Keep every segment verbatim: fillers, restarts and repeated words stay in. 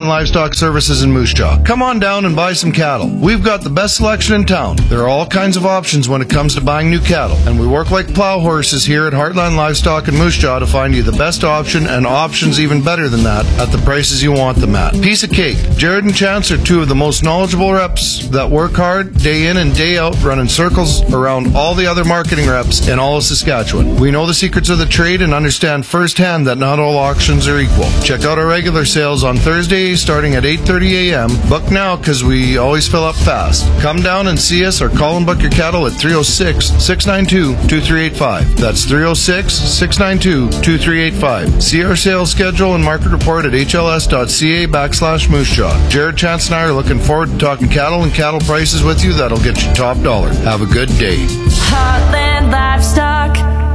Livestock Services in Moose Jaw. Come on down and buy some cattle. We've got the best selection in town. There are all kinds of options when it comes to buying new cattle, and we work like plow horses here at Heartland Livestock in Moose Jaw to find you the best option, and options even better than that at the prices you want them at. Piece of cake. Jared and Chance are two of the most knowledgeable reps that work hard day in and day out running circles around all the other marketing reps in all of Saskatchewan. We know the secrets of the trade and understand firsthand that not all auctions are equal. Check out our regular sales on Thursday starting at eight thirty a.m. Book now because we always fill up fast. Come down and see us or call and book your cattle at three oh six, six nine two, two three eight five. That's three oh six, six nine two, two three eight five. See our sales schedule and market report at hls.ca backslash moose jaw. Jared, Chance, and I are looking forward to talking cattle and cattle prices with you that'll get you top dollar. Have a good day. Heartland Livestock.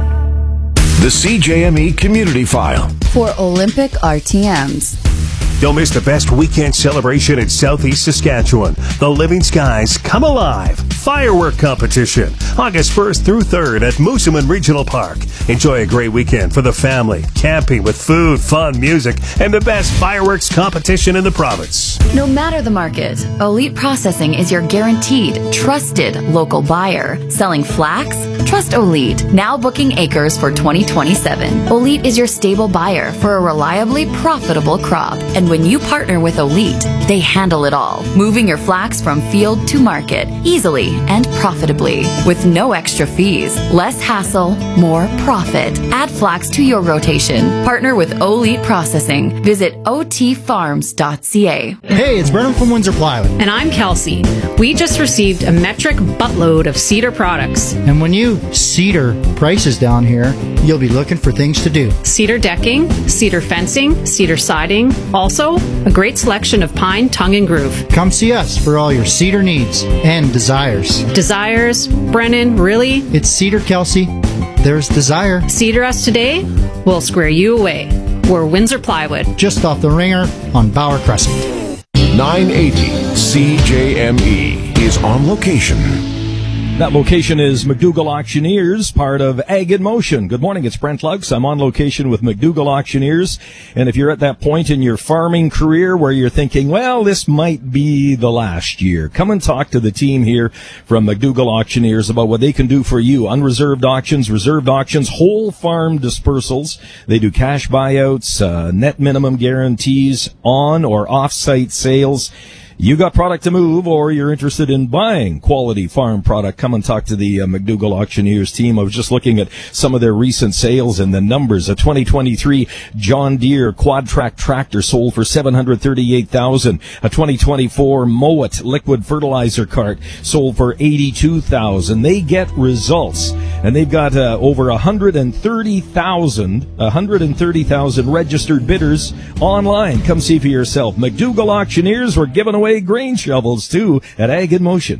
The C J M E Community File. For Olympic R T Ms. Don't miss the best weekend celebration in Southeast Saskatchewan. The Living Skies Come Alive Firework Competition, August first through third at Moosomin Regional Park. Enjoy a great weekend for the family, camping with food, fun, music, and the best fireworks competition in the province. No matter the market, Elite Processing is your guaranteed, trusted local buyer. Selling flax? Trust Elite. Now booking acres for twenty twenty-seven. Elite is your stable buyer for a reliably profitable crop. And when you partner with Elite, they handle it all, moving your flax from field to market easily and profitably with no extra fees, less hassle, more profit. Add flax to your rotation. Partner with Elite Processing. Visit o t farms dot c a. Hey, it's Brennan from Windsor Plywood. And I'm Kelsey. We just received a metric buttload of cedar products. And when you cedar prices down here, you'll be looking for things to do. Cedar decking, cedar fencing, cedar siding. Also, a great selection of pine, tongue, and groove. Come see us for all your cedar needs and desires. Desires? Brennan, really? It's Cedar, Kelsey. There's desire. Cedar us today, we'll square you away. We're Windsor Plywood. Just off the ringer on Bauer Crescent. nine eighty C J M E is on location. That location is McDougall Auctioneers, part of Ag in Motion. Good morning, it's Brent Lux. I'm on location with McDougall Auctioneers. And if you're at that point in your farming career where you're thinking, well, this might be the last year, come and talk to the team here from McDougall Auctioneers about what they can do for you. Unreserved auctions, reserved auctions, whole farm dispersals. They do cash buyouts, uh, net minimum guarantees, on or off-site sales. You got product to move, or you're interested in buying quality farm product, come and talk to the uh, McDougall Auctioneers team. I was just looking at some of their recent sales and the numbers. A twenty twenty-three John Deere Quad-Track tractor sold for seven hundred thirty-eight thousand dollars. A twenty twenty-four Mowat liquid fertilizer cart sold for eighty-two thousand dollars. They get results, and they've got uh, over one hundred thirty thousand, one hundred thirty thousand registered bidders online. Come see for yourself. McDougall Auctioneers, we're giving away grain shovels, too, at Ag in Motion.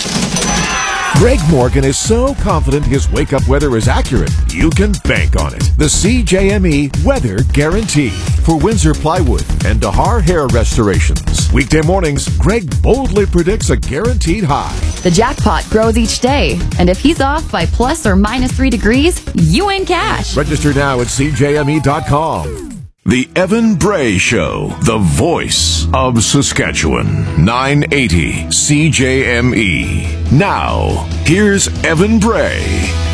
Greg Morgan is so confident his wake-up weather is accurate, you can bank on it. The C J M E Weather Guarantee for Windsor Plywood and Dahar Hair Restorations. Weekday mornings, Greg boldly predicts a guaranteed high. The jackpot grows each day, and if he's off by plus or minus three degrees, you win cash. Register now at c j m e dot com. The Evan Bray Show, the voice of Saskatchewan. nine eighty C J M E. Now, here's Evan Bray.